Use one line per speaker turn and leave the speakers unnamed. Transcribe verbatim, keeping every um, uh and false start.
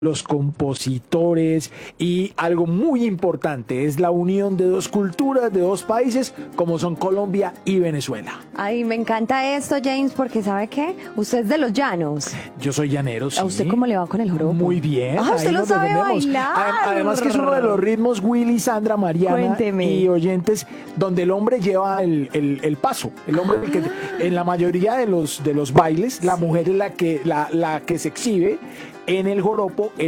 los compositores y algo muy importante es la unión de dos culturas, de dos países como son Colombia y Venezuela.
Ay, me encanta esto, James, porque ¿sabe qué? Usted es de los llanos.
Yo soy llanero, sí.
¿A usted cómo le va con el joropo?
Muy bien.
Ah, usted
ahí
lo
nos
sabe
defendemos.
bailar.
Además que es uno de los ritmos, Willy, Sandra, Mariana
Cuénteme.
y oyentes, donde el hombre lleva el, el, el paso. El hombre, el que, en la mayoría de los, de los bailes, la mujer es la que, la, la que se exhibe en el joropo.